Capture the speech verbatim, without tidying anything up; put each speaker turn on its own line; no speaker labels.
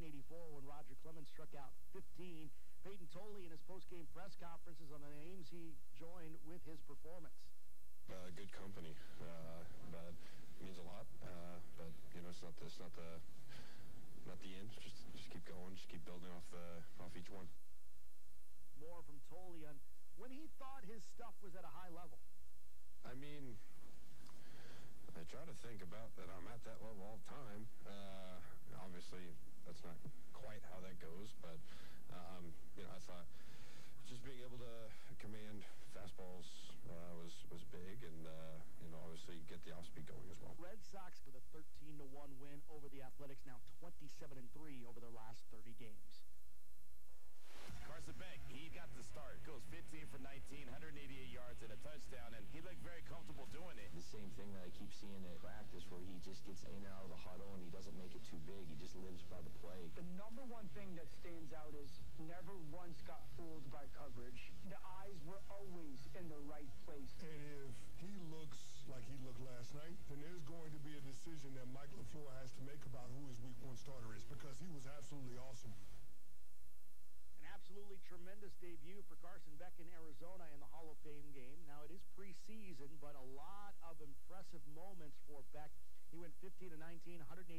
eighty-four when Roger Clemens struck out fifteen. Peyton Tolley in his post-game press conferences on the names he joined with his performance.
Uh, good company, uh, but it means a lot. Uh, but you know, it's not the, it's not the, not the end. Just, just keep going. Just keep building off, uh, off each one.
More from Tolley on when he thought his stuff was at a high level.
I mean, I try to think about that I'm at that level all the time. Uh,